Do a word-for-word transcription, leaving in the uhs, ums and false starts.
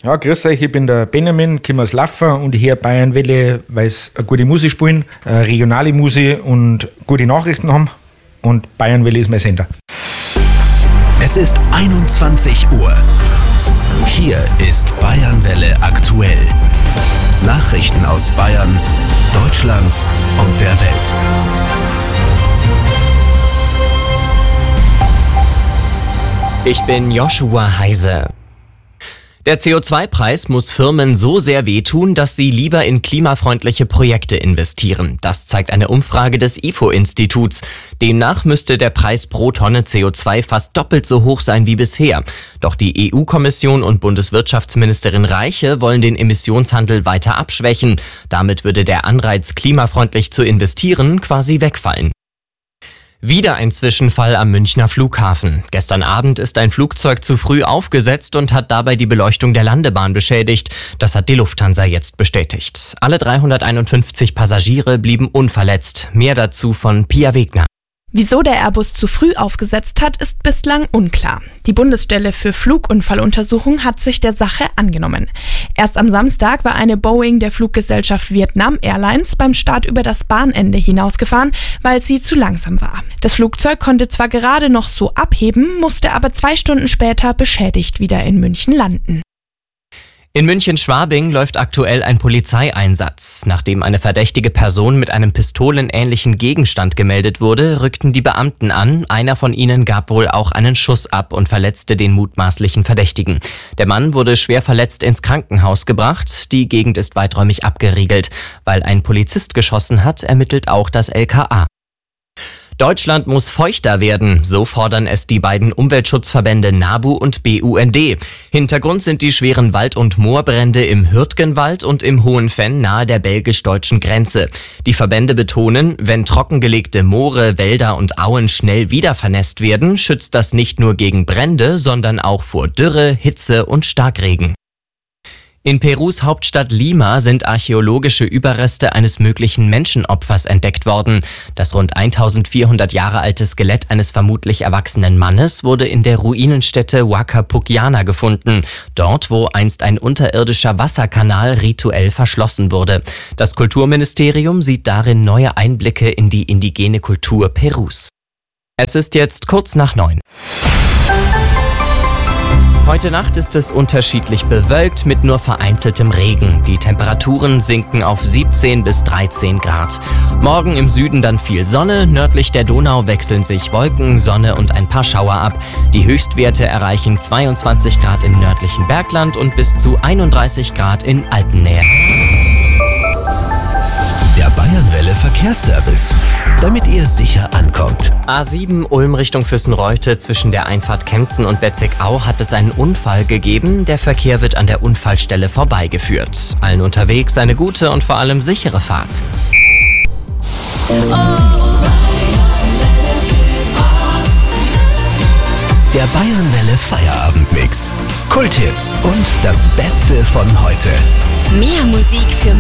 Ja, grüß euch, ich bin der Benjamin, komme aus Laffa und ich höre Bayernwelle, weil es eine gute Musik spielen, eine regionale Musik und gute Nachrichten haben. Und Bayernwelle ist mein Sender. Es ist einundzwanzig Uhr. Hier ist Bayernwelle aktuell. Nachrichten aus Bayern, Deutschland und der Welt. Ich bin Joshua Heise. Der C O zwei Preis muss Firmen so sehr wehtun, dass sie lieber in klimafreundliche Projekte investieren. Das zeigt eine Umfrage des I F O-Instituts. Demnach müsste der Preis pro Tonne C O zwei fast doppelt so hoch sein wie bisher. Doch die E U-Kommission und Bundeswirtschaftsministerin Reiche wollen den Emissionshandel weiter abschwächen. Damit würde der Anreiz, klimafreundlich zu investieren, quasi wegfallen. Wieder ein Zwischenfall am Münchner Flughafen. Gestern Abend ist ein Flugzeug zu früh aufgesetzt und hat dabei die Beleuchtung der Landebahn beschädigt. Das hat die Lufthansa jetzt bestätigt. Alle dreihunderteinundfünfzig Passagiere blieben unverletzt. Mehr dazu von Pia Wegner. Wieso der Airbus zu früh aufgesetzt hat, ist bislang unklar. Die Bundesstelle für Flugunfalluntersuchung hat sich der Sache angenommen. Erst am Samstag war eine Boeing der Fluggesellschaft Vietnam Airlines beim Start über das Bahnende hinausgefahren, weil sie zu langsam war. Das Flugzeug konnte zwar gerade noch so abheben, musste aber zwei Stunden später beschädigt wieder in München landen. In München-Schwabing läuft aktuell ein Polizeieinsatz. Nachdem eine verdächtige Person mit einem pistolenähnlichen Gegenstand gemeldet wurde, rückten die Beamten an. Einer von ihnen gab wohl auch einen Schuss ab und verletzte den mutmaßlichen Verdächtigen. Der Mann wurde schwer verletzt ins Krankenhaus gebracht. Die Gegend ist weiträumig abgeriegelt. Weil ein Polizist geschossen hat, ermittelt auch das L K A. Deutschland muss feuchter werden, so fordern es die beiden Umweltschutzverbände NABU und B U N D. Hintergrund sind die schweren Wald- und Moorbrände im Hürtgenwald und im Hohenfenn nahe der belgisch-deutschen Grenze. Die Verbände betonen, wenn trockengelegte Moore, Wälder und Auen schnell wieder vernässt werden, schützt das nicht nur gegen Brände, sondern auch vor Dürre, Hitze und Starkregen. In Perus Hauptstadt Lima sind archäologische Überreste eines möglichen Menschenopfers entdeckt worden. Das rund eintausendvierhundert Jahre alte Skelett eines vermutlich erwachsenen Mannes wurde in der Ruinenstätte Huaca Pucllana gefunden. Dort, wo einst ein unterirdischer Wasserkanal rituell verschlossen wurde. Das Kulturministerium sieht darin neue Einblicke in die indigene Kultur Perus. Es ist jetzt kurz nach neun. Heute Nacht ist es unterschiedlich bewölkt mit nur vereinzeltem Regen. Die Temperaturen sinken auf siebzehn bis dreizehn Grad. Morgen im Süden dann viel Sonne, nördlich der Donau wechseln sich Wolken, Sonne und ein paar Schauer ab. Die Höchstwerte erreichen zweiundzwanzig Grad im nördlichen Bergland und bis zu einunddreißig Grad in Alpennähe. Der Bayernwelle Verkehrsservice, damit ihr sicher ankommt. A sieben Ulm Richtung Füssenreute zwischen der Einfahrt Kempten und Betzigau hat es einen Unfall gegeben. Der Verkehr wird an der Unfallstelle vorbeigeführt. Allen unterwegs eine gute und vor allem sichere Fahrt. Der Bayernwelle Feierabendmix. Kulthits und das Beste von heute. Mehr Musik für